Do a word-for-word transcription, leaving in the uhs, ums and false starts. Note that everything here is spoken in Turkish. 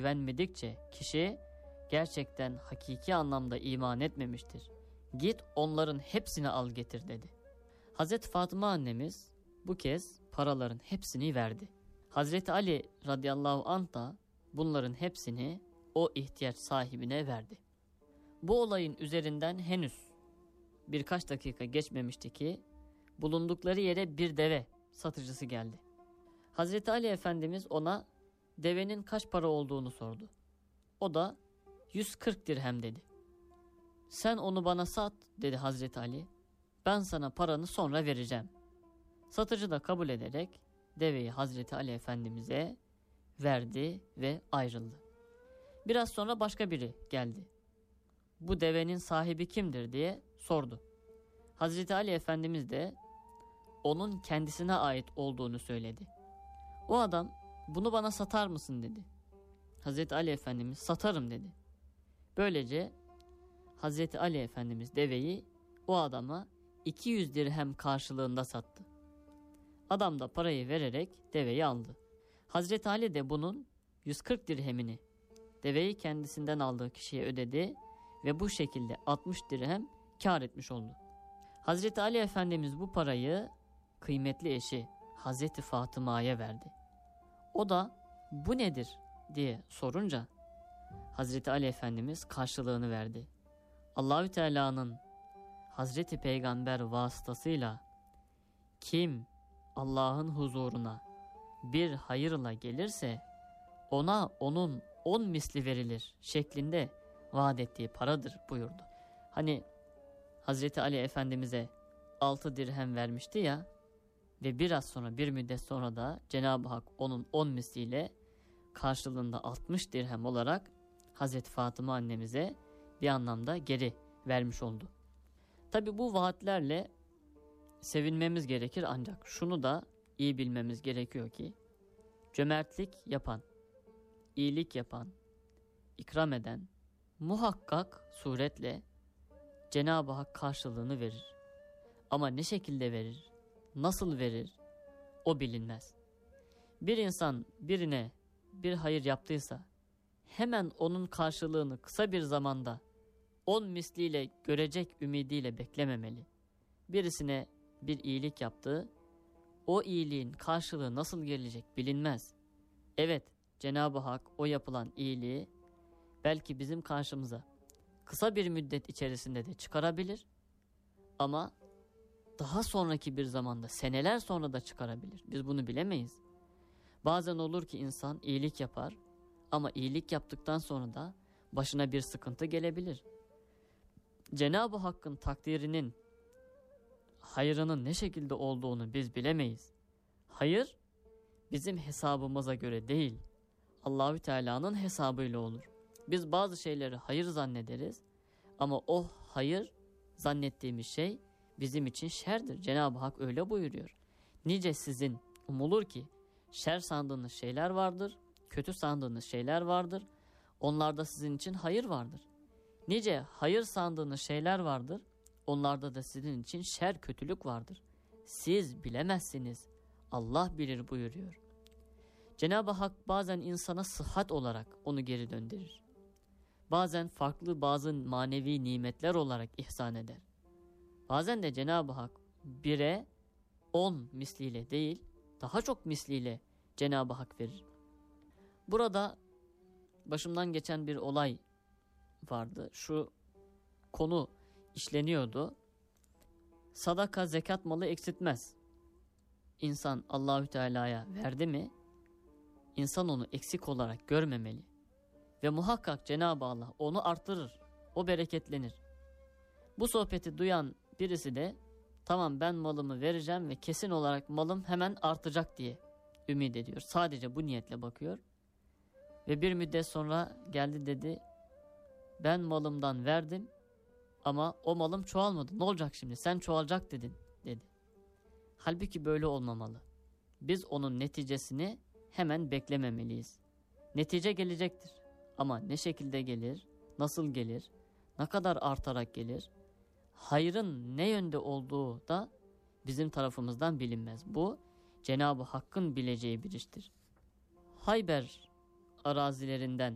güvenmedikçe kişi gerçekten hakiki anlamda iman etmemiştir. Git onların hepsini al getir dedi. Hazreti Fatıma annemiz bu kez paraların hepsini verdi. Hazreti Ali radıyallahu anh da bunların hepsini o ihtiyaç sahibine verdi. Bu olayın üzerinden henüz birkaç dakika geçmemişti ki bulundukları yere bir deve satıcısı geldi. Hazreti Ali Efendimiz ona devenin kaç para olduğunu sordu. O da yüz kırk dirhem dedi. Sen onu bana sat dedi Hazreti Ali. Ben sana paranı sonra vereceğim. Satıcı da kabul ederek deveyi Hazreti Ali Efendimiz'e verdi ve ayrıldı. Biraz sonra başka biri geldi. Bu devenin sahibi kimdir diye sordu. Hazreti Ali Efendimiz de onun kendisine ait olduğunu söyledi. O adam bunu bana satar mısın dedi. Hazreti Ali Efendimiz satarım dedi. Böylece Hazreti Ali Efendimiz deveyi o adama iki yüz dirhem karşılığında sattı. Adam da parayı vererek deveyi aldı. Hazreti Ali de bunun yüz kırk dirhemini deveyi kendisinden aldığı kişiye ödedi ve bu şekilde altmış dirhem kar etmiş oldu. Hazreti Ali Efendimiz bu parayı kıymetli eşi Hazreti Fatıma'ya verdi. O da bu nedir diye sorunca Hazreti Ali Efendimiz karşılığını verdi. Allahü Teala'nın Hazreti Peygamber vasıtasıyla kim Allah'ın huzuruna bir hayırla gelirse ona onun on misli verilir şeklinde vaat ettiği paradır buyurdu. Hani Hazreti Ali Efendimiz'e altı dirhem vermişti ya ve biraz sonra bir müddet sonra da Cenab-ı Hak onun on misliyle karşılığında altmış dirhem olarak Hazreti Fatıma annemize bir anlamda geri vermiş oldu. Tabi bu vaatlerle sevinmemiz gerekir ancak şunu da iyi bilmemiz gerekiyor ki cömertlik yapan, iyilik yapan, ikram eden muhakkak suretle Cenab-ı Hak karşılığını verir. Ama ne şekilde verir, nasıl verir o bilinmez. Bir insan birine bir hayır yaptıysa hemen onun karşılığını kısa bir zamanda on misliyle görecek ümidiyle beklememeli. Birisine bir iyilik yaptı, o iyiliğin karşılığı nasıl gelecek bilinmez. Evet, Cenab-ı Hak o yapılan iyiliği belki bizim karşımıza kısa bir müddet içerisinde de çıkarabilir ama daha sonraki bir zamanda, seneler sonra da çıkarabilir. Biz bunu bilemeyiz. Bazen olur ki insan iyilik yapar ama iyilik yaptıktan sonra da başına bir sıkıntı gelebilir. Cenab-ı Hakk'ın takdirinin, hayrının ne şekilde olduğunu biz bilemeyiz. Hayır bizim hesabımıza göre değil, Allahü Teala'nın hesabıyla olur. Biz bazı şeyleri hayır zannederiz ama o hayır zannettiğimiz şey bizim için şerdir. Cenab-ı Hak öyle buyuruyor. Nice sizin umulur ki şer sandığınız şeyler vardır, kötü sandığınız şeyler vardır. Onlarda sizin için hayır vardır. Nice hayır sandığınız şeyler vardır. Onlarda da sizin için şer, kötülük vardır. Siz bilemezsiniz. Allah bilir buyuruyor. Cenab-ı Hak bazen insana sıhhat olarak onu geri döndürür. Bazen farklı bazı manevi nimetler olarak ihsan eder. Bazen de Cenab-ı Hak bire on misliyle değil, daha çok misliyle Cenab-ı Hak verir. Burada başımdan geçen bir olay vardı. Şu konu işleniyordu. Sadaka zekat malı eksiltmez. İnsan Allahü Teala'ya verdi mi, İnsan onu eksik olarak görmemeli. Ve muhakkak Cenab-ı Allah onu arttırır. O bereketlenir. Bu sohbeti duyan birisi de tamam ben malımı vereceğim ve kesin olarak malım hemen artacak diye ümit ediyor. Sadece bu niyetle bakıyor. Ve bir müddet sonra geldi dedi ben malımdan verdim ama o malım çoğalmadı. Ne olacak şimdi? Sen çoğalacak dedin dedi. Halbuki böyle olmamalı. Biz onun neticesini hemen beklememeliyiz. Netice gelecektir. Ama ne şekilde gelir, nasıl gelir, ne kadar artarak gelir, hayrın ne yönde olduğu da bizim tarafımızdan bilinmez. Bu Cenab-ı Hakk'ın bileceği bir iştir. Hayber arazilerinden